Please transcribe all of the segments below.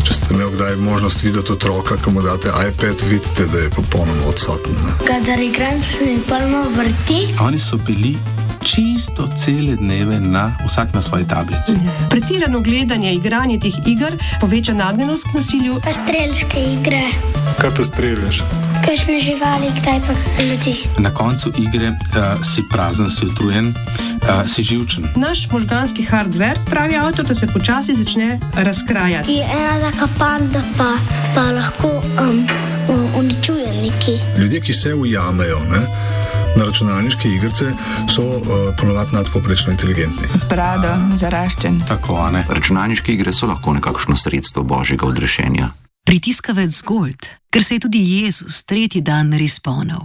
Če ste imeli kdaj možnost videti otroka, ko mu date iPad, vidite, da je popolnoma odsoten. Kadar igram, se mi polno vrti. Oni so bili čisto cele dneve vsak na svoji tablici. Pretirano gledanje, igranje teh iger poveča nagnjenost k nasilju. Pa strelske igre. Kaj pa streljaš? Kakšne živali, kdaj pa ljudi. Na koncu igre si prazen, si utrujen, si živčen. Naš možganski hardware, pravi avtor, da se počasi začne razkrajati. Je ena taka panda, pa lahko uničuje neki. Ljudje, ki se ujamejo, na računalniške igrice, so ponovadi nadpovprečno inteligentni. Z brado, zaraščen. Tako, a ne? Računalniške igre so lahko nekakšno sredstvo božjega odrešenja. Pritiskavec Gold, ker se je tudi Jezus tretji dan responal.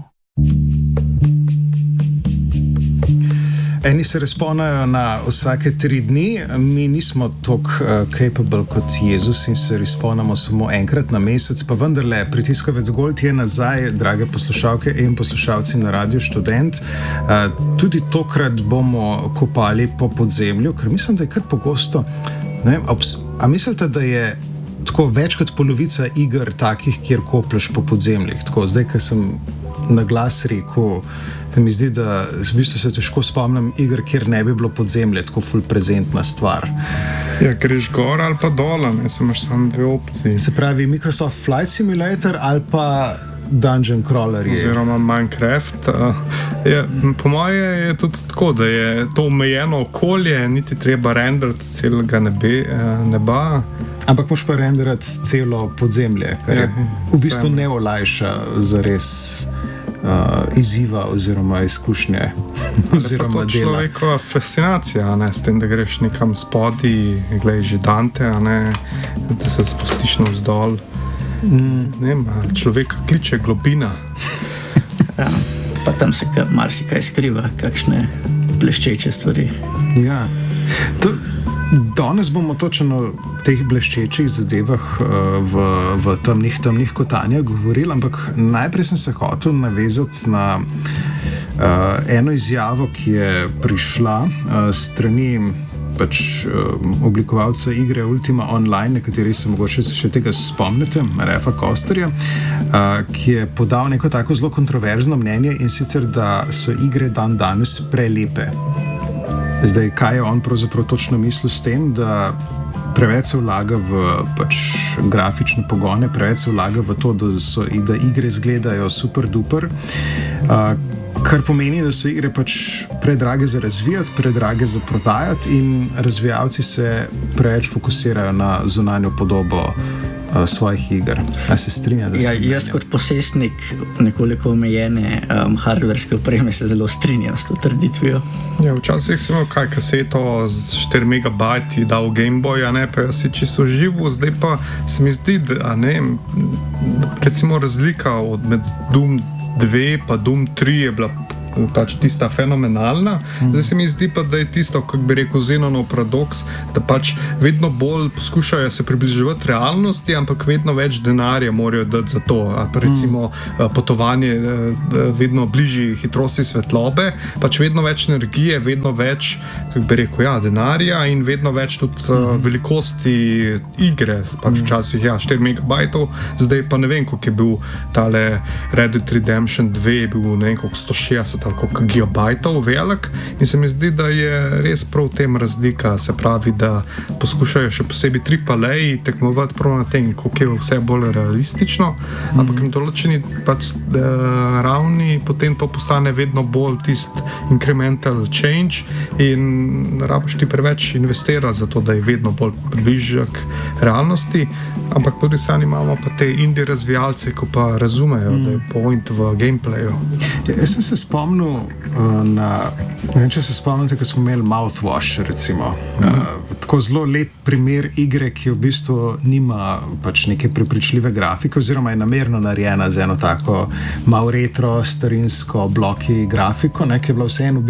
Eni se responajo na vsake 3 dni, mi nismo toliko capable kot Jezus in se responamo samo enkrat na mesec, pa vendarle Pritiskavec Gold je nazaj, drage poslušalke in poslušalci na Radiu Študent. Tudi tokrat bomo kopali po podzemlju, ker mislim, da je kar pogosto. A mislite, da je tako več kot polovica iger takih, kjer koplješ po podzemljih? Tako, zdaj, ko sem na glas rekel, mi zdi, da v bistvu se težko spomnim iger, kjer ne bi bilo podzemlje, tako ful prezentna stvar. Ja, greš gor ali pa dol, se imaš samo 2 opcije. Se pravi Microsoft Flight Simulator ali pa Dungeon Crawler je. Oziroma Minecraft. Po moje je tudi tako, da je to omejeno okolje, niti treba renderati celega neba. Ampak moš pa renderati celo podzemlje, kar je v bistvu ne olajša zares izziva oziroma izkušnje oziroma dela. Človekova fascinacija, s tem, da greš nekam spodi, gledaj židante, da se spustiš navzdol. Človeka kliče globina. Pa tam se marsikaj skriva, kakšne bleščeče stvari. Ja. Danes bomo točno o teh bleščečih zadevah v temnih kotanjah govorili, ampak najprej sem se hotel navezati na eno izjavo, ki je prišla strani oblikovalca igre Ultima Online, na kateri se mogoče še tega spomnite, Refa Kosterja, ki je podal neko tako zelo kontroverzno mnenje, in sicer, da so igre danes prelepe. Zdaj, kaj je on pravzaprav točno mislil s tem, da preveč se vlaga v grafične pogone, preveč se vlaga v to, da igre izgledajo super duper, kar pomeni, da so igre predrage za razvijati, predrage za prodajati in razvijalci se preveč fokusirajo na zunanjo podobo svojih iger. A se strinjate? Jaz kot posestnik nekoliko omejene hardverske opreme se zelo strinjam s to trditvijo. Včasih sem imel kaseto z 4 megabajti dal Gameboy, pa jaz si čisto živo, zdaj pa se mi zdi, da recimo razlika med Doom 2 pa Doom 3 je bila tista fenomenalna. Zdaj se mi zdi pa, da je tisto, kako bi rekel Zenonov paradoks, da vedno bolj poskušajo se približevati realnosti, ampak vedno več denarja morajo dati za to. Recimo potovanje vedno bližji hitrosti svetlobe, vedno več energije, vedno več, kako bi rekel, denarja in vedno več tudi velikosti igre. Včasih 4 megabajtov, zdaj pa ne vem, koliko je bil tale Red Dead Redemption 2, je bil ne vem, koliko 160 ali koliko gigabajtov velik, in se mi zdi, da je res prav v tem razlika, se pravi, da poskušajo še posebej AAA tekmovati prav na tem, koliko je vse bolj realistično, ampak na določeni ravni potem to postane vedno bolj tist incremental change in rabiš ti preveč investira za to, da je vedno bolj bližek realnosti, ampak po drugi strani imamo pa te indie razvijalce, ko pa razumejo, da je point v gameplayu. Jaz sem se spomnil ne vem, če se spomnite, ko smo imeli Mouthwash, recimo. Tako zelo lep primer igre, ki v bistvu nima neke prepričljive grafike, oziroma je namerno narejena z eno tako malo retro, starinsko, bloki grafiko, ki je bila vseeno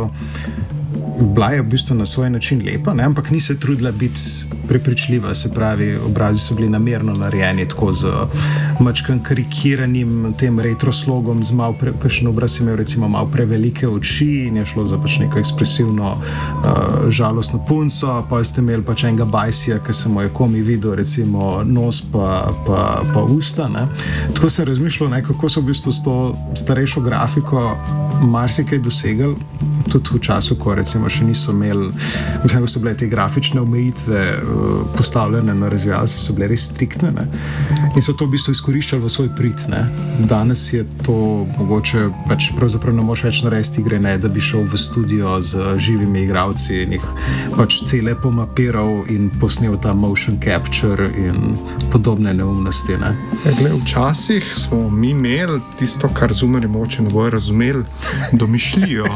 bila je v bistvu na svoj način lepa, ampak ni se trudila biti prepričljiva, se pravi, obrazi so bili namerno narejeni tako z mačkan karikiranim tem retroslogom z malo kakšen obraz imel recimo malo prevelike oči in je šlo za pač neko ekspresivno žalostno punco, pa ste imeli pač enega bajsija, ki se mu je komi videl recimo nos pa usta, ne. Tako sem razmišljal, ne, kako so v bistvu s to starejšo grafiko marsikaj dosegali, tudi v času, ko recimo še niso imeli, mislim, da so bile te grafične omejitve postavljene na razvijalce, so bile res striktne, ne? In so to v bistvu izkoriščali v svoj prid, ne? Danes je to mogoče, pač pravzaprav ne moš več narediti igre, ne, da bi šel v studio z živimi igralci in jih pač cele pomapiral in posnel ta motion capture in podobne neumnosti, ne? Glej, včasih smo mi imeli tisto, kar zoomerji mogoče ne bojo razumeli, domišljijo.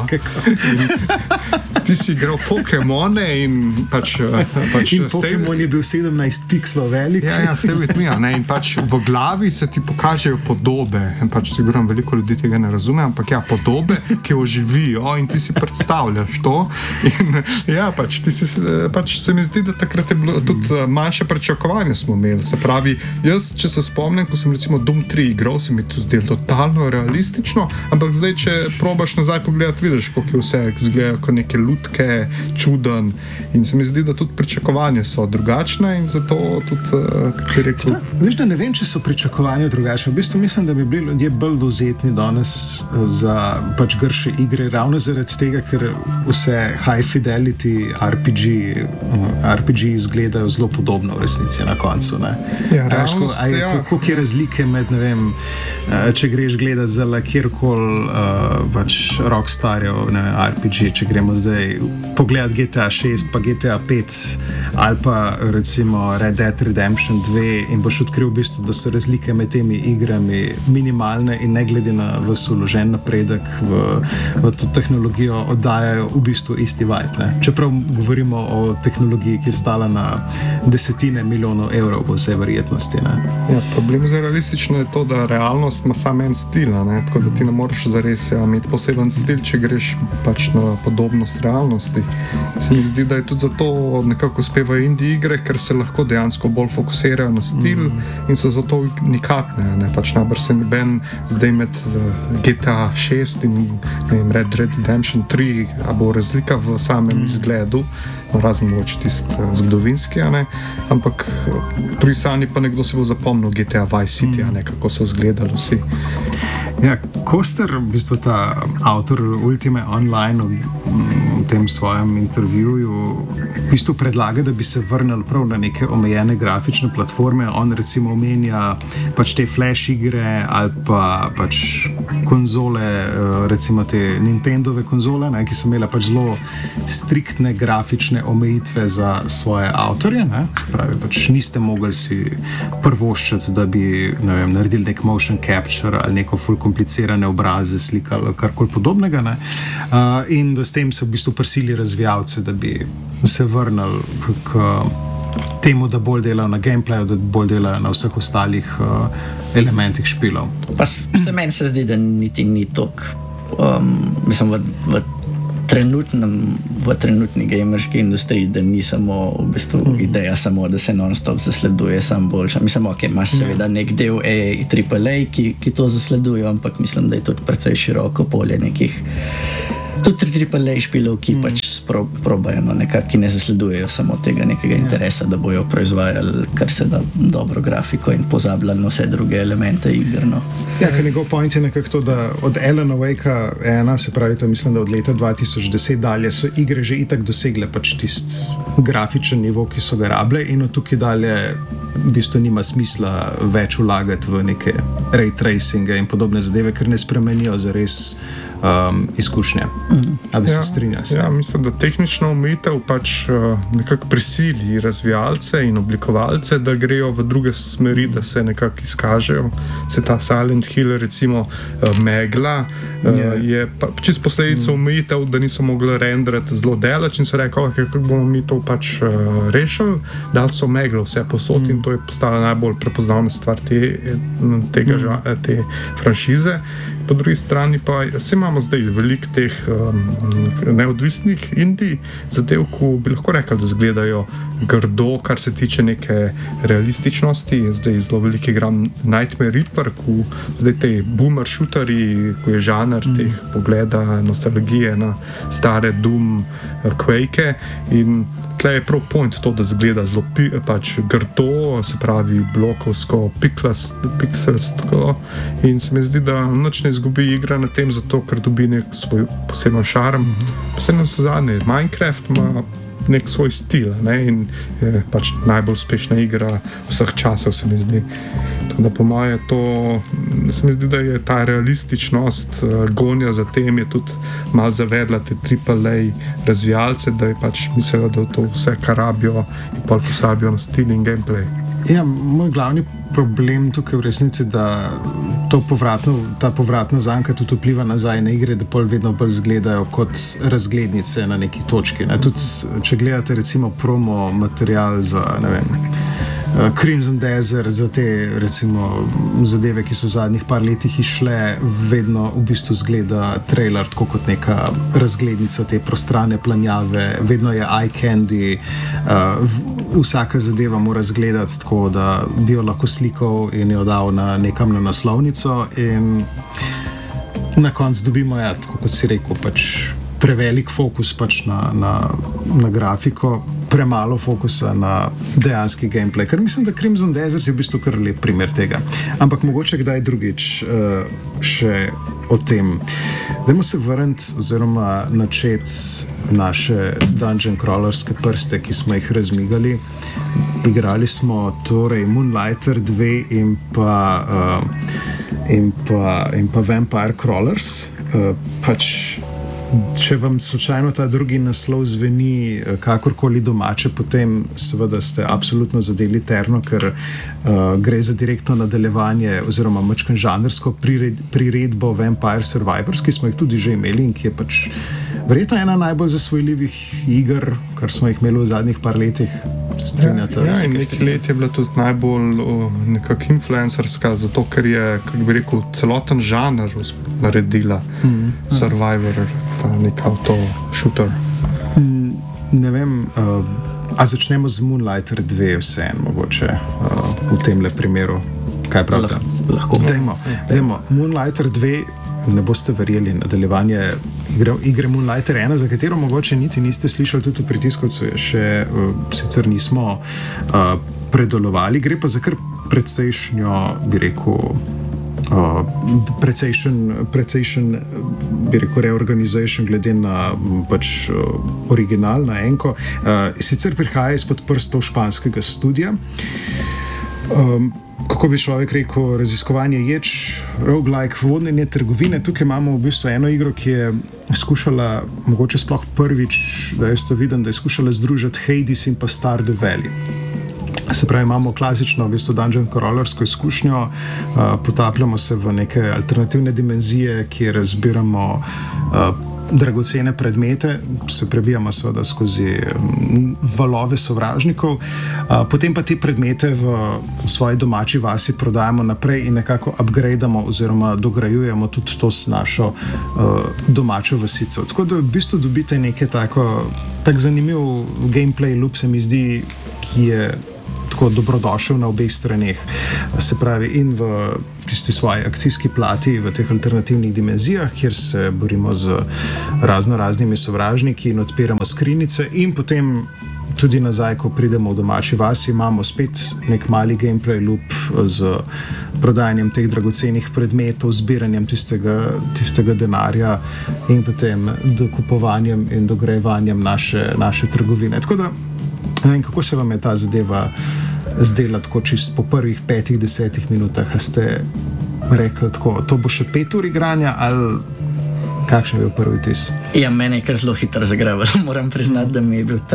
Ti si igral Pokemone in pač in Pokemon je bil 17 pikslov velik. Ja, stay with me, ne? In pač v glavi se ti pokažejo podobe. Pač sigurno veliko ljudi tega ne razume, ampak ja, podobe, ki oživijo in ti si predstavljaš to. In ja, pač ti si, pač se mi zdi, da takrat je bilo tudi manjše pričakovanje smo imeli. Se pravi, jaz, če se spomnim, ko sem recimo Doom 3 igral, se mi to zdelo totalno realistično, ampak zdaj, če probaš nazaj pogledati, vidiš, koliko je vse izgleda kot neke lutke, čuden, in se mi zdi, da tudi pričakovanja so drugačne in zato tudi, kako je rekel... Veš, da ne vem, če so pričakovanja drugačne. V bistvu mislim, da bi bili ljudje bolj dovzetni danes za pač grše igre, ravno zaradi tega, ker vse high fidelity RPG izgledajo zelo podobno v resnici na koncu, ne? Ja, realnost, koliko je razlike med, ne vem, če greš gledati za kjerkoli pač Rockstarjev, ne vem, RPG, če gremo zdaj pogledati GTA 6 pa GTA 5 ali pa recimo Red Dead Redemption 2 in boš odkril v bistvu, da so razlike med temi igrami minimalne in ne glede na vložen napredek v to tehnologijo oddajajo v bistvu isti vibe, ne? Čeprav govorimo o tehnologiji, ki je stala na desetine milijonov evrov po vsej verjetnosti, ne? Ja, problem za realistično je to, da realnost ima samo en stil, ne? Tako da ti ne moreš zares imeti poseben stil, če greš pač na podobnost realnosti. Se mi zdi, da je tudi zato nekako uspevajo indie igre, ker se lahko dejansko bolj fokusirajo na stil in so zato unikatne, ne? Pač najbrž se noben zdaj med GTA 6 in Red Dead Redemption 3 a bo razlika v samem izgledu, razen mogoče tist zgodovinski, ne? Ampak pri sani pa nekdo se bo zapomnil GTA Vice City, ne? Kako so izgledali vsi. Ja, Koster, v bistvu ta avtor Ultime Online v tem svojem intervjuju v bistvu predlaga, da bi se vrnili prav na neke omejene grafične platforme. On recimo omenja pač te flash igre ali pa pač konzole, recimo te Nintendove konzole, ne, ki so imele pač zelo striktne grafične omejitve za svoje avtorje, ne. Se pravi, pač niste mogli si prvoščati, da bi, ne vem, naredili nek motion capture ali neko ful komplicirane obraze slikali ali karkoli podobnega, ne. In da s tem se v bistvu prisili razvijalce, da bi se vrnili k temu, da bolj delajo na gameplayu, da bolj delajo na vseh ostalih elementih špilov. Pa se meni se zdi, da niti ni tok. Mislim, v trenutni gamerski industriji, da ni samo v bistvu ideja samo, da se non-stop zasleduje sam boljša. Mislim, ok, imaš seveda nek del AAA, ki to zasleduje, ampak mislim, da je tudi precej široko polje nekih tudi AAA špilov, ki pač probajo, no, nekako, ki ne zasledujejo samo tega nekega interesa, da bojo proizvajali kar se da dobro grafiko in pozabljali na vse druge elemente iger, no. Ja, ker njegov point je nekako to, da od Alan Wake 1, se pravi, to mislim, da od leta 2010 dalje so igre že itak dosegle pač tist grafičen nivo, ki so ga rabile, in od tukaj dalje v bistvu nima smisla več vlagati v neke ray tracinge in podobne zadeve, ker ne spremenijo zares izkušnje. A bi se strinjal s tem? Ja, mislim, da tehnična omejitev pač nekako prisili razvijalce in oblikovalce, da grejo v druge smeri, da se nekako izkažejo. Se ta Silent Hill, recimo megla, je čist posledica omejitev, da niso mogli renderati zelo daleč in so rekli, kako bomo mi to pač rešili, dali so meglo vse posod in to je postala najbolj prepoznavna stvar te franšize. po drugi strani pa vse imamo zdaj veliko teh neodvisnih indij zadev, ko bi lahko rekli, da izgledajo grdo, kar se tiče neke realističnosti. Zdaj zelo veliko igram Nightmare Reaper, ko zdaj te boomer shooterji, ko je žanr teh pogleda, nostalgije na stare Doom, Quake in tle je prav point to, da zgleda zelo grdo, se pravi blokovsko, pixelsko in se mi zdi, da nič ne izgubi igra na tem, zato ker dobi nek svoj poseben šarm. Posebno se zadnje, Minecraft ima nek svoj stil, ne? In je najbolj uspešna igra vseh časov, se mi zdi. Tako da po moje to, se mi zdi, da je ta realističnost gonja za tem je tudi malo zavedla te AAA razvijalce, da je mislila, da to vse, kar rabijo in pol posabijo na stil in gameplay. Ja, moj glavni problem tukaj v resnici, da ta povratna zanka tudi vpliva nazaj na igre, da pol vedno bolj izgledajo kot razglednice na neki točki. Ne? Tudi, če gledate recimo promo material za, ne vem, Crimson Desert, za te recimo zadeve, ki so v zadnjih par letih išle, vedno v bistvu zgleda trailer tako kot neka razglednica, te prostrane planjave, vedno je eye candy, vsaka zadeva mora zgledati tako, da bi jo lahko slikal in jo dal nekam na naslovnico in na koncu dobimo, tako kot si rekel, prevelik fokus na grafiko, premalo fokusa na dejanski gameplay, ker mislim, da Crimson Desert je v bistvu kar lep primer tega. Ampak mogoče kdaj drugič še o tem. Dajmo se vrniti oziroma načeti naše dungeon crawlerske prste, ki smo jih razmigali. Igrali smo torej Moonlighter 2 in pa Vampire Crawlers. Če vam slučajno ta drugi naslov zveni kakorkoli domače, potem seveda ste absolutno zadeli terno, ker gre za direktno nadaljevanje oziroma mačkan žanrsko priredbo Vampire Survivors, ki smo jih tudi že imeli in ki je verjetno ena najbolj zasvojljivih iger, kar smo jih imeli v zadnjih par letih. Ja, in nekaj let je bila tudi najbolj nekako influencerska, zato ker je, kako bi rekel, celoten žanr naredila Survivor, ta nek auto-shooter. Ne vem, a začnemo z Moonlighter 2 vseeno mogoče v temle primeru. Kaj pravite? Lahko. Dajmo. Moonlighter 2, ne boste verjeli, nadaljevanje igre Moonlighter 1, za katero mogoče niti niste slišali, tudi v pritiskovcu je še sicer nismo predelovali, gre pa za kar precejšnjo, bi rekel, precejšen bi rekel reorganization glede na original, na enko. Sicer prihaja izpod prstov španskega studija. Kako bi človek rekel, raziskovanje ječ, roguelike, vodnenje trgovine. Tukaj imamo v bistvu eno igro, ki je skušala, mogoče sploh prvič, da jaz to vidim, da je skušala združiti Hades in pa Stardew Valley. Se pravi, imamo klasično v bistvu dungeon crawlersko izkušnjo, potapljamo se v neke alternativne dimenzije, kjer zbiramo dragocene predmete, se prebijamo seveda skozi valove sovražnikov, potem pa te predmete v svoji domači vasi prodajamo naprej in nekako upgradamo oziroma dograjujemo tudi to s našo domačo vasico. Tako da v bistvu dobite nekaj tak zanimiv gameplay loop, se mi zdi, ki je tako dobrodošel na obeh straneh. Se pravi, in v tisti svoji akcijski plati, v teh alternativnih dimenzijah, kjer se borimo z raznimi sovražniki in odpiramo skrinjice, in potem tudi nazaj, ko pridemo v domači vasi, imamo spet nek mali gameplay loop z prodajanjem teh dragocenih predmetov, zbiranjem tistega denarja in potem dokupovanjem in dograjevanjem naše trgovine. Tako da, ne vem, kako se vam je ta zadeva zdela tako čisto po prvih 5-10 minutah, a ste rekli tako, to bo še 5 ur igranja ali kakšen je bil prvi vtis? Ja, mene je kar zelo hitro zagrabil. Moram priznati, da mi je bil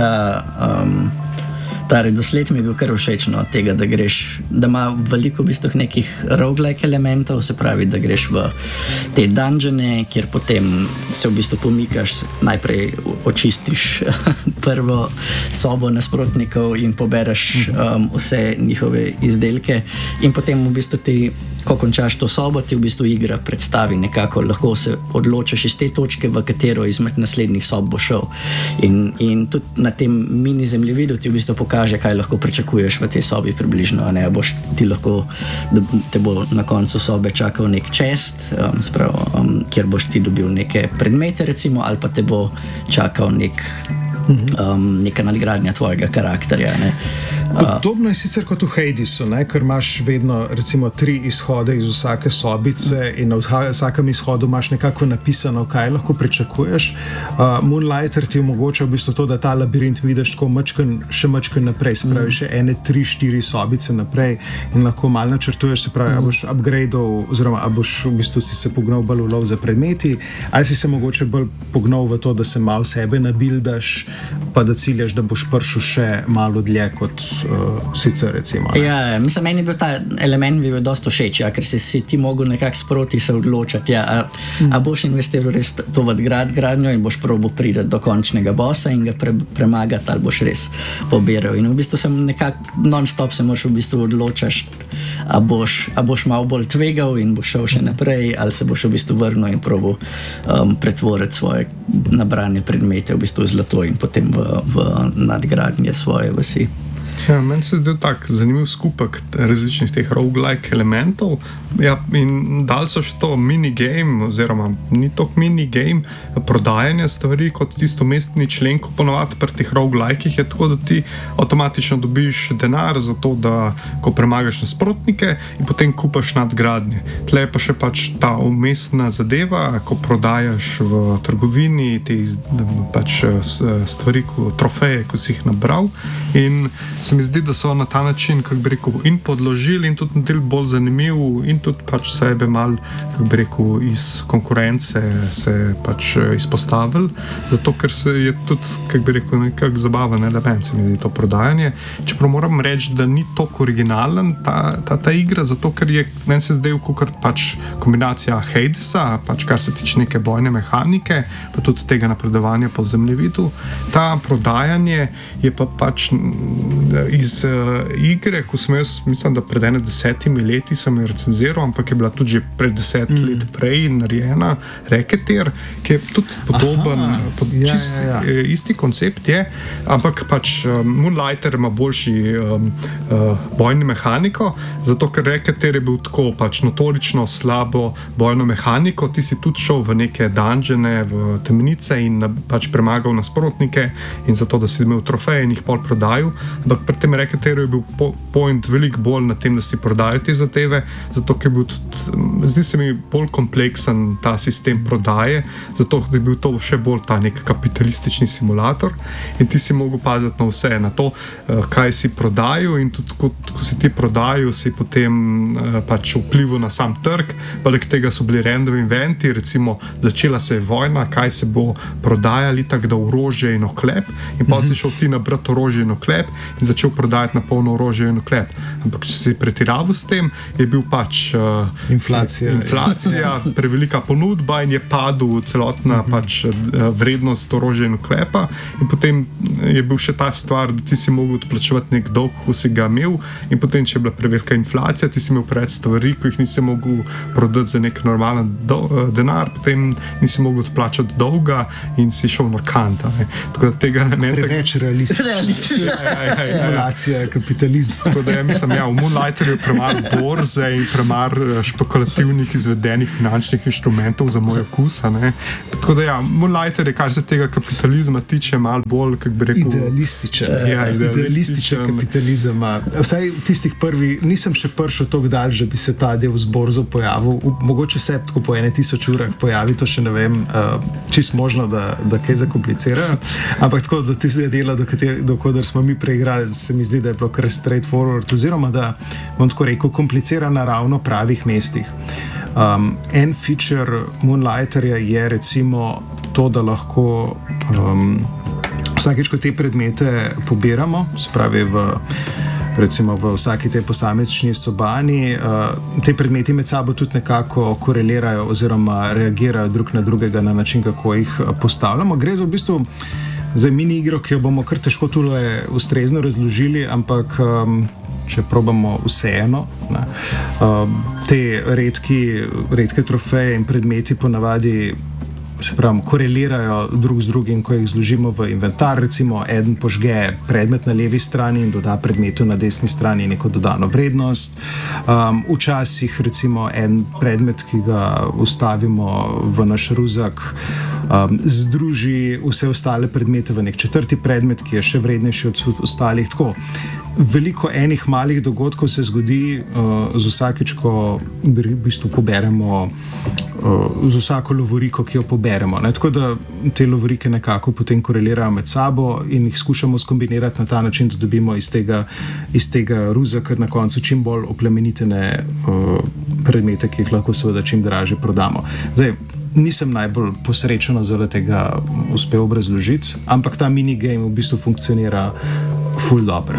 ta redosled mi je bil kar všeč od tega, da greš, da ima veliko v bistvu nekih roguelike elementov, se pravi, da greš v te dungeone, kjer potem se v bistvu pomikaš, najprej očistiš prvo sobo nasprotnikov in pobereš vse njihove izdelke in potem v bistvu ti ko končaš to sobo, ti v bistvu igra predstavi nekako, lahko se odločaš iz te točke, v katero izmed naslednjih sob bo šel. In tudi na tem mini zemljevidu ti v bistvu pokaže, kaj lahko pričakuješ v tej sobi približno, ne, boš ti lahko, da te bo na koncu sobe čakal nek chest, kjer boš ti dobil neke predmete recimo, ali pa te bo čakal neka nadgradnja tvojega karakterja. Ne. Podobno je sicer kot v Hadesu, ker imaš vedno recimo 3 izhode iz vsake sobice in na vsakem izhodu imaš nekako napisano, kaj lahko pričakuješ. Moonlighter ti omogoča v bistvu to, da ta labirint vidiš tako še mačken naprej, se pravi še ene 3-4 sobice naprej in lahko malo načrtuješ, se pravi, a boš upgradeal oziroma a boš v bistvu si se pognal bolj v lov za predmeti, ali si se mogoče bolj pognal v to, da se malo sebe nabildaš, pa da ciljaš, da boš prišel še malo dlje kot sicer recimo. Ne? Ja, mislim, meni je bil ta element bil dosta všeč, ker si ti mogel nekako sproti se odločati, a boš investiral res to v gradnjo in boš probil priti do končnega bossa in ga premagati, ali boš res pobiral. In v bistvu sem nekako non-stop se moraš v bistvu odločaš, a boš malo bolj tvegal in boš šel še naprej, ali se boš v bistvu vrnil in probil pretvoriti svoje nabrane predmete v bistvu zlato in potem v nadgradnje svoje vasi. Ja, meni se zdel tak zanimiv skupek različnih teh roguelike elementov. Ja, in dali so še to minigame, oziroma ni to minigame, prodajanje stvari kot tisto mestni člen, ko ponovadi pri teh roguelikih je tako, da ti avtomatično dobiš denar za to, da ko premagaš nasprotnike in potem kupaš nadgradnje. Tle je pa še pač ta umestna zadeva, ko prodajaš v trgovini te pač stvari, trofeje, ko si jih nabral, in se mi zdi, da so na ta način, kako bi rekel, in podložili in tudi naredili bolj zanimiv in tudi pač sebe mal, kako bi rekel, iz konkurence se pač izpostavili, zato ker se je tudi, kako bi rekel, nekak zabaven element, se mi zdi to prodajanje. Čeprav moram reči, da ni toliko originalen ta igra, zato ker je, meni se zdaj kot pač kombinacija Hadesa, pač kar se tiče neke bojne mehanike, pa tudi tega napredovanja po zemljevidu. Ta prodajanje je pa pač iz igre, ko sem jaz, mislim, da pred 10 leti sem jo recenziral, ampak je bila tudi že pred 10 let prej narejena, Racketeer, ki je tudi podoben, isti koncept je, ampak pač Moonlighter ima boljši bojni mehaniko, zato ker Racketeer je bil tako pač notorično slabo bojno mehaniko, ti si tudi šel v neke dungeone, v temnice in pač premagal nasprotnike in zato, da si imel trofeje in jih pol prodajal, ampak pri tem Racketeeru je bil point veliko bolj na tem, da si prodajo te zadeve, zato ker je bil tudi, zdi se mi bolj kompleksen ta sistem prodaje, zato da je bil to še bolj ta nek kapitalistični simulator in ti si mogel paziti na vse, na to, kaj si prodajal in tudi ko si ti prodajal, si potem pač vplival na sam trg, poleg tega so bili random eventi, recimo začela se je vojna, kaj se bo prodajali, tako da orožje in oklep in pa si šel ti nabrati orožje in oklep in začel prodajati na polno orožje in oklep. Ampak če si pretiraval s tem, je bil pač inflacija prevelika ponudba in je padel celotna pač vrednost orožja in oklepa in potem je bil še ta stvar, da ti si mogel odplačevati nek dolg, ko si ga imel in potem, če je bila prevelika inflacija, ti si imel preveč stvari, ko jih nisi mogel prodati za nek normalen denar, potem nisi mogel odplačati dolga in si šel na kanta. Tako da tega preveč realistično. Simulacija kapitalizma. Tako da mislim, v Moonlighterju je premar borze in premar špekulativnih izvedenih finančnih inštrumentov za moj okus. Tako da Moonlighter je, kar se tega kapitalizma tiče, malo bolj, kako bi rekel, idealističen kapitalizem. Vsaj tistih prvi, nisem še prišel toliko dalj, da bi se ta del z borzo pojavil. Mogoče se tako po 1000 urah pojavi, to še ne vem, čisto možno, da kaj zakomplicirajo. Ampak tako do tistega dela, do koder smo mi preigrali, se mi zdi, da je bilo kar straightforward, oziroma da, bom tako rekel, komplicirana ravno pravih mestih. En feature Moonlighterja je recimo to, da lahko vsakeč, ko te predmete pobiramo, se pravi recimo v vsaki tej posamični sobani, te predmeti med sabo tudi nekako korelirajo oziroma reagirajo drug na drugega na način, kako jih postavljamo. Gre za v bistvu za mini igro, ki jo bomo kar težko tule ustrezno razložili, ampak če probamo vseeno. Te redke trofeje in predmeti ponavadi korelirajo drug z drugim, ko jih zložimo v inventar. Recimo, eden požge predmet na levi strani in doda predmetu na desni strani neko dodano vrednost. Včasih recimo en predmet, ki ga vstavimo v naš ruzak, združi vse ostale predmete v nek četrti predmet, ki je še vrednejši od ostalih. Tako, veliko enih malih dogodkov se zgodi z vsakič, ko v bistvu poberemo, z vsako lovoriko, ki jo poberemo. Tako da te lovorike nekako potem korelirajo med sabo in jih skušamo skombinirati na ta način, da dobimo iz tega ruzaka na koncu čim bolj oplemenitene predmete, ki jih lahko seveda čim dražje prodamo. Zdaj, nisem najbolj posrečeno zaradi tega uspel obrazložiti, ampak ta minigame v bistvu funkcionira ful dobro.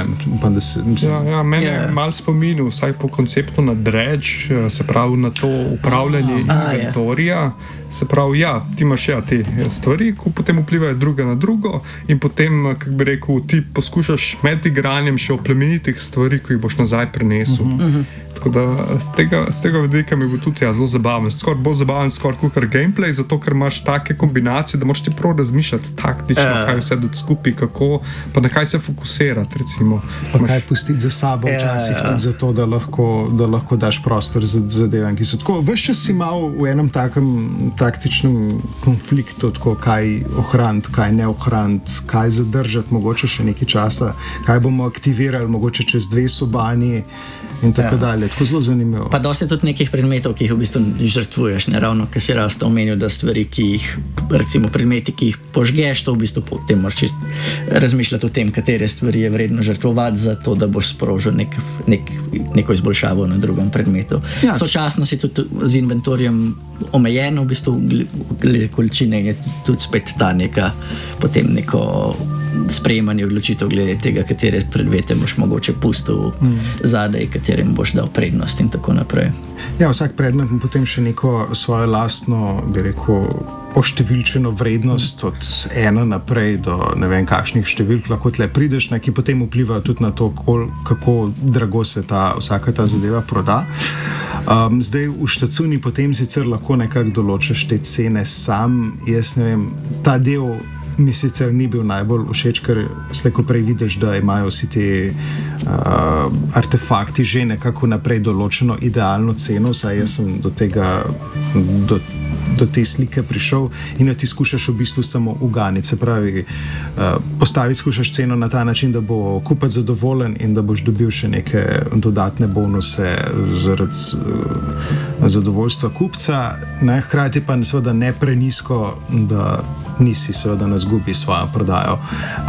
Meni je malo spominil, vsaj po konceptu na dredge, se pravi na to upravljanje inventorija. Se pravi, ti imaš te stvari, ko potem vplivajo druga na drugo in potem, kako bi rekel, ti poskušaš med igranjem še oplemeniti stvari, ko jih boš nazaj prinesel. Tako da z tega vidika mi bo tudi zelo zabaven. Bolj zabaven kot gameplay, zato ker imaš take kombinacije, da moraš ti prav razmišljati taktično, kaj vse dati skupaj, kako, pa na kaj se fokusirati, recimo. Pa kaj pustiti za sabo včasih tudi zato, da lahko daš prostor za zadeve, ki so tako. Ves čas si mal v enem takem taktičnem konfliktu, tako kaj ohraniti, kaj ne ohraniti, kaj zadržati, mogoče še nekaj časa, kaj bomo aktivirali, mogoče čez 2 sobani in tako dalje. Tako zelo zanimivo. Pa dosti tudi nekih predmetov, ki jih v bistvu žrtvuješ, ne ravno, ker si ravno omenil, da stvari, ki jih, recimo predmeti, ki jih požgeš, to v bistvu potem moraš čist razmišljati o tem, katere stvari je vredno žrtvovati za to, da boš sprožil neko izboljšavo na drugem predmetu. Sočasno si tudi z inventorjem omejen, v bistvu glede količine je tudi spet ta potem neko sprejemanje odločitev glede tega, katere predmete boš mogoče pustil zadaj, katerim boš dal prednost in tako naprej. Vsak predmet ima potem še neko svojo lastno, bi rekel, oštevilčeno vrednost od 1 naprej do ne vem kakšnih številk lahko tle prideš, ki potem vpliva tudi na to, kako drago se vsaka ta zadeva proda. Zdaj v štacuni potem sicer lahko nekako določiš te cene sam. Jaz ne vem, ta del mi sicer ni bil najbolj všeč, ker slejko prej vidiš, da imajo vsi ti artefakti že nekako naprej določeno idealno ceno, saj jaz sem do te slike prišel in jo ti skušaš v bistvu samo uganiti. Se pravi, postaviti skušaš ceno na ta način, da bo kupac zadovoljen in da boš dobil še neke dodatne bonuse zaradi zadovoljstva kupca. Hkrati pa seveda ne prenisko, da nisi seveda na zgubi svojo prodajo.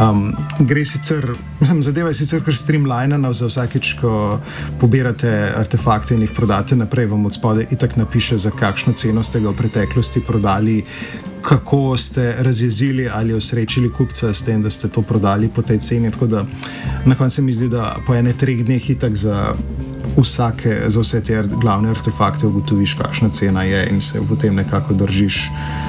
Zadeva je sicer kar streamlinena, za vsakič, ko pobirate artefakte in jih prodate naprej, vam od spodaj itak napiše, za kakšno ceno ste ga v preteklosti prodali, kako ste razjezili ali osrečili kupca s tem, da ste to prodali po tej ceni. Tako da na koncu se mi zdi, da po 1-3 dneh itak za vse te glavne artefakte ugotoviš, kakšna cena je in se potem nekako držiš.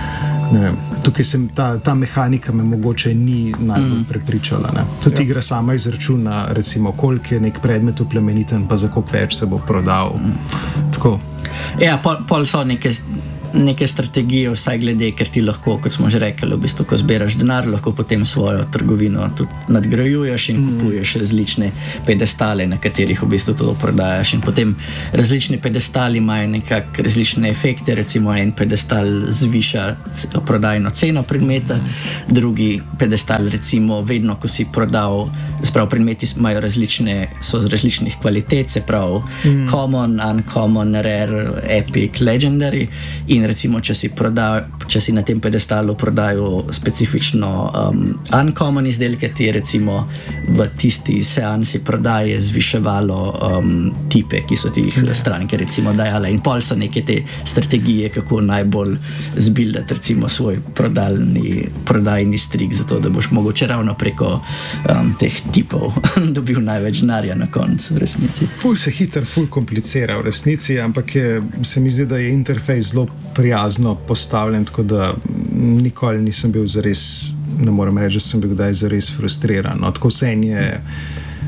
Tukaj ta mehanika me mogoče ni najbolj prepričala. Tudi igra sama izračuna, recimo, koliko je nek predmet oplemeniten, pa za koliko več se bo prodal. Tako. Pol so neke strategije, vsaj glede, ker ti lahko, kot smo že rekli, v bistvu, ko zbiraš denar, lahko potem svojo trgovino tudi nadgrajuješ in kupuješ različne pedestale, na katerih v bistvu to prodajaš. In potem različni pedestali imajo nekak različne efekte, recimo en pedestal zviša prodajno ceno predmeta, drugi pedestal recimo vedno, ko si prodal, sprav predmeti imajo so z različnih kvalitet, se prav common, uncommon, rare, epic, legendary. In recimo, če si na tem pedestalu prodajal specifično uncommon izdelke, ti recimo v tisti seansi prodaje zviševalo tipe, ki so ti jih stranke recimo dajale. In pol so neke te strategije, kako najbolj zbildati recimo svoj prodajni strik, zato da boš mogoče ravno preko teh tipov dobil največ denarja na koncu v resnici. Ful se hitro, ful komplicira v resnici, ampak se mi zdi, da je interfejs zelo prijazno postavljen, tako da nikoli nisem bil zares, ne morem reči, da sem bil kdaj zares frustriran. Tako vse je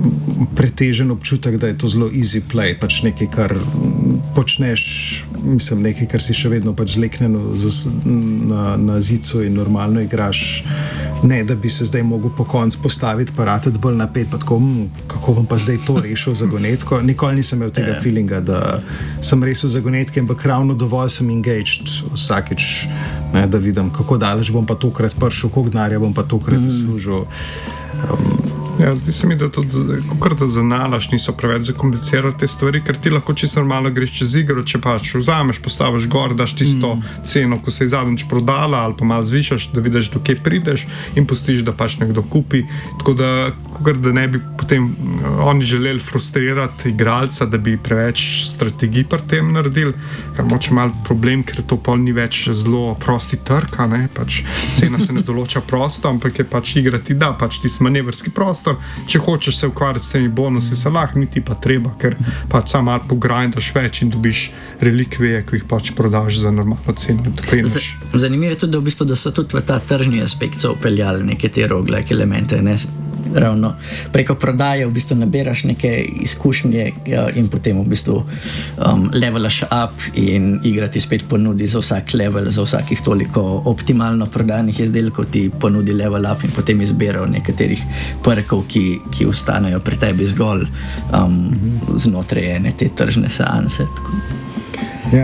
pretežen občutek, da je to zelo easy play, pač nekaj, kar počneš, mislim, nekaj, kar si še vedno pač zleknjen na zicu in normalno igraš, ne da bi se zdaj mogel po koncu postaviti pa ratati bolj napet, pa tako, kako bom pa zdaj to rešil zagonetko. Nikoli nisem imel tega feelinga, da sem rešil zagonetke, ampak ravno dovolj sem engaged vsakič, ne, da vidim, kako daleč bom pa tokrat prišel, koliko denarja bom pa tokrat zaslužil. Ja, zdi se mi, da tudi kakor da zanalaš niso preveč zakomplicirati te stvari, ker ti lahko čisto normalno greš čez igro, če pač vzameš, postaviš gor, daš tisto ceno, ko se je zadnjič prodala, ali pa malo zvišaš, da vidiš, do kje prideš in pustiš, da pač nekdo kupi. Tako da, kakor da ne bi potem oni želeli frustrirati igralca, da bi preveč strategij pri tem naredili, ker moče malo problem, ker to pol ni več zelo prosti trg, ne, pač cena se ne določa prosto, ampak je pač igra ti da, pač ti manevrski prostor. Če hočeš se ukvarjati s temi bonusi, se lahko niti pa treba, ker pač sam malo pogrindaš več in dobiš relikvije, ko jih pač prodaš za normalno ceno. Zanimivo je tudi, da so tudi v ta tržni aspekt so upeljali neke te roguelike elemente, ne? Ravno preko prodaje v bistvu nabiraš neke izkušnje in potem v bistvu levelaš up in igra ti spet ponudi za vsak level, za vsakih toliko optimalno prodanih izdelkov ti ponudi level up in potem izbirajo nekaterih perkov, ki ostanejo pri tebi zgolj znotraj ene te tržne seanse. Ja,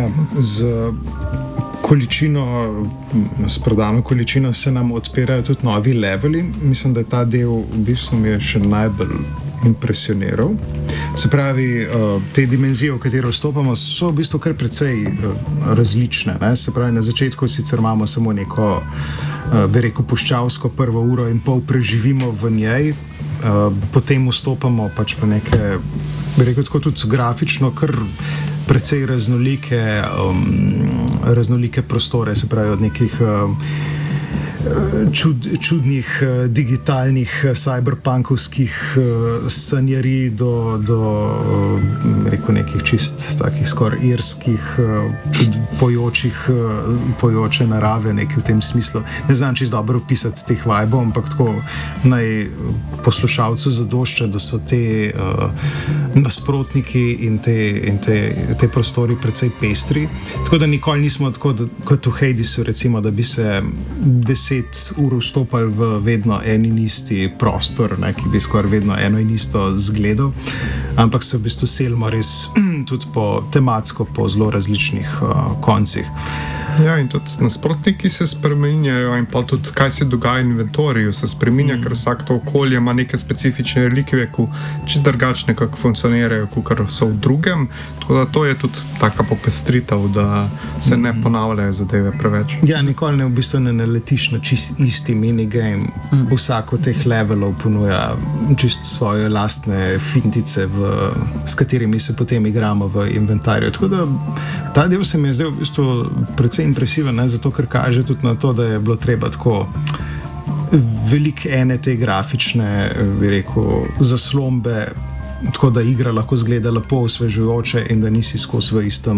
s prodano količino se nam odpirajo tudi novi leveli. Mislim, da ta del v bistvu mi je še najbolj impresioniral. Se pravi, te dimenzije, v katero vstopamo, so v bistvu kar precej različne. Ne? Se pravi, na začetku sicer imamo samo neko, bi rekel, puščavsko prvo uro in pol preživimo v njej, potem vstopamo pač v neke, bi rekel, tako tudi grafično, kar precej raznolike prostore, se pravi od nekih čudnih digitalnih cyberpunkovskih sanjarij do rekel nekih čist takih skoraj irskih pojoče narave, nekaj v tem smislu. Ne znam čist dobro opisati teh vibov, ampak tako naj poslušalcu zadošča, da so te nasprotniki in te prostori precej pestri. Tako da nikoli nismo tako kot v Hadesu, recimo, da bi se 10 ur vstopali v vedno en in isti prostor, ne, ki bi skoraj vedno eno in isto zgledal, ampak se v bistvu selimo res tudi tematsko po zelo različnih koncih. Ja, in tudi nasprotniki se spreminjajo in pa tudi kaj se dogaja v inventoriju se spreminja, ker vsak to okolje ima neke specifične relikvije, ki čisto drugače nekako funkcionirajo, kot so v drugem. Tako da to je tudi taka popestritev, da se ne ponavljajo zadeve preveč. Ja, nikoli v bistvu ne naletiš na čist isti minigame. Vsak od teh levelov ponuja čist svoje lastne fintice, s katerimi se potem igramo v inventarju. Tako da ta del se mi je zdaj v bistvu precej impresiven, ne, zato ker kaže tudi na to, da je bilo treba tako veliko ene te grafične, bi rekel, zaslombe, tako da igra lahko zgleda lepo, osvežujoče in da nisi skozi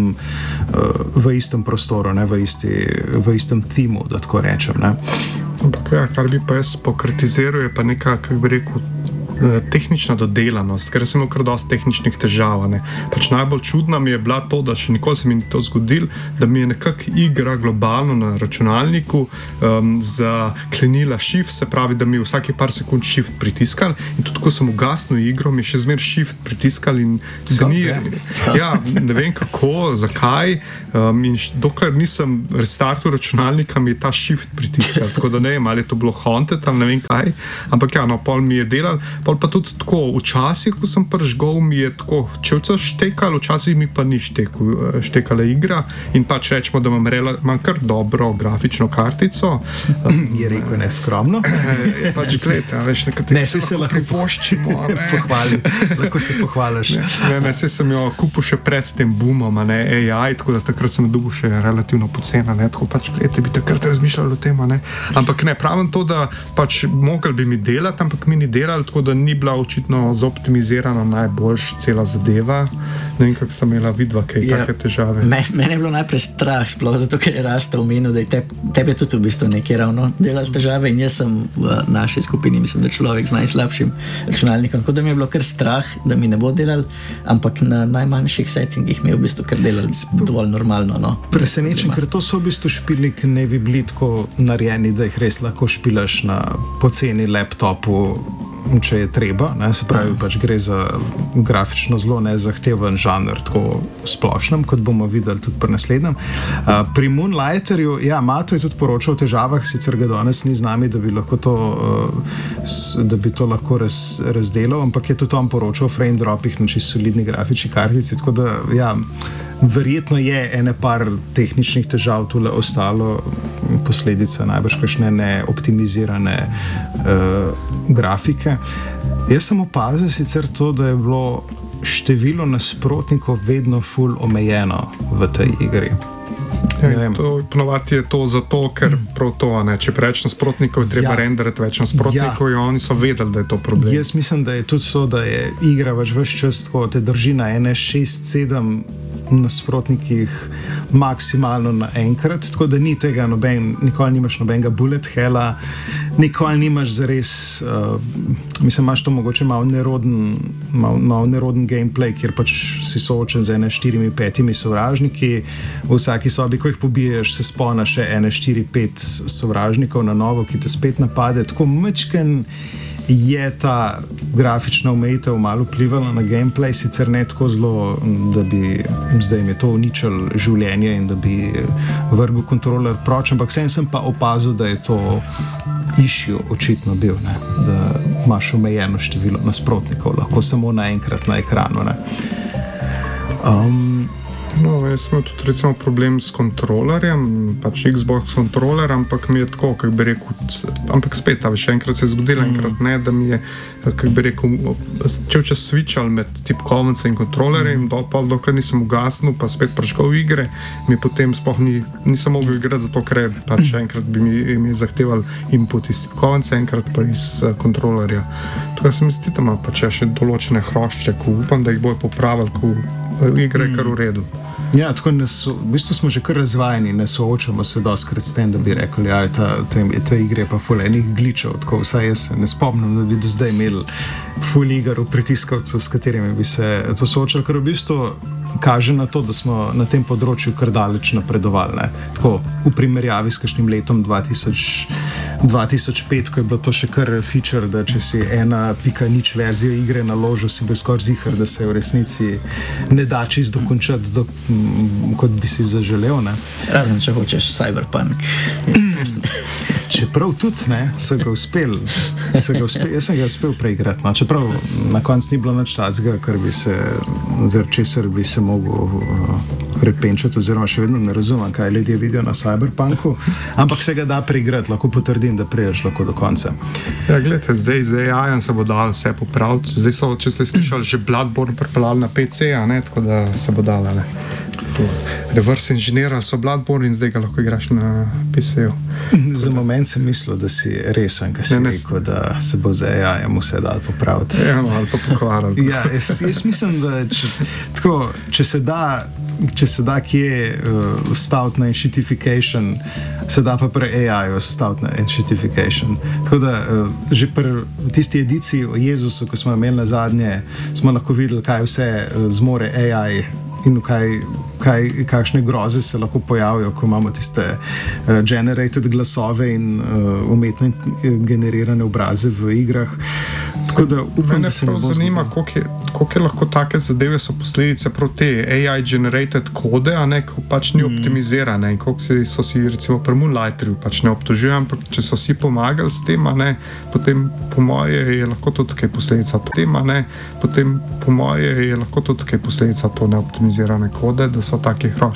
v istem prostoru, ne, v istem timu, da tako rečem. Ne. Ampak ja, kar bi pa jaz pokritiziral, je pa neka, kako bi rekel, tehnična dodelanost, ker sem imel kar dosti tehničnih težav. Ne. Pač najbolj čudna mi je bila to, da še nikoli se mi ni to zgodilo, da mi je nekako igra globalno na računalniku zaklenila shift, se pravi, da mi je vsake par sekund shift pritiskal in tudi ko sem ugasnil igro, mi je še zmer shift pritiskal in ja, ne vem kako, zakaj in dokler nisem restartil računalnika, mi je ta shift pritiskal, tako da ne vem, ali je to bilo haunted ali ne vem kaj, ampak ja, no, pol mi je delal. Pa tudi tako, včasih, ko sem prižgal, mi je tako čevca štekal, včasih mi pa ni štekala igra in pač rečemo, da imam kar dobro grafično kartico. Je rekel neskromno. Pač gledaj, veš, nekateri se lahko privoščimo. Lahko se pohvališ. Ne, sem jo kupil še pred tem boomom, ne, AI, tako da takrat sem dobil še relativno pocena, ne, tako pač gledaj, bi takrat razmišljali o tem, ne. Ampak ne, pravim to, da pač mogel bi mi delati, ampak mi ni delal, tako da ni bila očitno zoptimizirana najboljš cela zadeva. Ne vem, kako sem imela vidva kaj take težave. Mene je bilo najprej strah, sploh zato, ker je Rasta omenil, da je tebe tudi v bistvu nekaj ravno delal težave in jaz sem v naši skupini, mislim, da človek z najslabšim računalnikom, tako da mi je bilo kar strah, da mi ne bo delal, ampak na najmanjših settingih mi je v bistvu kar delal dovolj normalno. No. Presenečen, ker to so v bistvu špili, ki ne bi bili tako narejeni, da jih res lahko špilaš na poceni laptopu, če je treba, ne, se pravi, pač gre za grafično zelo nezahteven žanr, tako splošnem, kot bomo videli tudi pri naslednjem. Pri Moonlighterju, ja, Mato je tudi poročal o težavah, sicer ga danes ni z nami, da bi to lahko razdelal, ampak je tudi on poročal o frame dropih na čisto solidni grafični kartici, tako da, ja, verjetno je ene par tehničnih težav tule ostalo, posledica najbrž kakšne neoptimizirane grafike. Jaz sem opazil sicer to, da je bilo število nasprotnikov vedno ful omejeno v tej igri. Ponovati je to zato, ker prav to, ne? Če preveč nasprotnikov je treba renderati več nasprotnikov in oni so vedeli, da je to problem. Jaz mislim, da je tudi to, da je igra ves čas tako, te drži na 6-7 nasprotnikih maksimalno naenkrat, tako da ni tega nikoli nimaš nobenega bullet hella, nikoli nimaš zares, mislim, imaš to mogoče malo neroden gameplay, kjer pač si soočen z 4-5 sovražniki, v vsaki sobi, ko jih pobiješ, se spona še 4-5 sovražnikov na novo, ki te spet napade, tako mečken je ta grafična omejitev malo vplivala na gameplay, sicer ne tako zelo, da bi zdaj mi to uničil življenje in da bi vrgel kontroler proč, ampak sem pa opazil, da je to issue očitno bil, ne? Da imaš omejeno število nasprotnikov, lahko samo naenkrat na ekranu. Ne? Jaz sem tudi recimo problem s kontrolerjem, pač Xbox kontroler, ampak mi je tako, kako bi rekel, ampak spet, še enkrat se je zgodilo, enkrat ne, da mi je, kako bi rekel, če včas switchal med tipkovnice in kontrolerjem, dokler nisem ugasnil, pa spet prišel v igre, mi potem sploh nisem mogel igrati zato, ker pač enkrat bi mi zahteval input iz tipkovnice, enkrat pa iz kontrolerja. Tukaj se mi zdi, da ima pač še določene hrošče, ko upam, da jih bojo popravili, ko igre je kar v redu. Ja, tako v bistvu smo že kar razvajeni, ne soočamo se dostkrat s tem, da bi rekli, ja, te igre pa ful enih glitchov, tako vsaj jaz se ne spomnim, da bi do zdaj imeli ful iger v pritiskavcu, s katerimi bi se to soočali, ker v bistvu kaže na to, da smo na tem področju kar daleč napredovali, ne? Tako v primerjavi s kakšnim letom 2005, ko je bilo to še kar feature, da če si 1.0 verzijo igre naložil, si bil skoraj ziher, da se v resnici ne da čisto dokončati, kot bi si zaželel. Ne? Razen, če hočeš Cyberpunk. Čeprav tudi, ne, jaz sem ga uspel preigrati, no, čeprav na koncu ni bilo nič takega, česar bi se mogel repenčati, oziroma še vedno ne razumem, kaj ljudje vidijo na Cyberpunku, ampak se ga da preigrati, lahko potrdim, da priješ lahko do konca. Ja, gledajte, zdaj z AI-jem se bo dalo vse popraviti, zdaj so, če ste slišali, že Bloodborne pripeljali na PC, a ne, tako da se bo dalo, ne. Reverse engineerali so Bloodborne in zdaj ga lahko igraš na PC-ju. Za moment sem mislil, da si resen, ko si rekel, da se bo z AI-jem vse dalo popraviti. Ja, ali pa pokvarali. Ja, jaz mislim, da če se da kje staviti na enshittification, se da pa pri AI-ju staviti na enshittification. Tako da že pri tisti ediciji o Jezusu, ko smo imeli nazadnje, smo lahko videli, kaj vse zmore AI in kakšne groze se lahko pojavijo, ko imamo tiste generated glasove in umetno generirane obraze v igrah. Tako da upam, da se ne bo zgodilo. Zanima, koliko je lahko take zadeve so posledice prav te AI generated kode, a ne, ko pač ni optimizirane in koliko so si recimo pri Moonlighterju pač ne obtožujem, ampak če so si pomagali s tem, a ne, potem po moje je lahko tudi kaj posledica to tema, ne, potem po moje je lahko tudi kaj posledica to neoptimizirane kode, da so taki hrošči.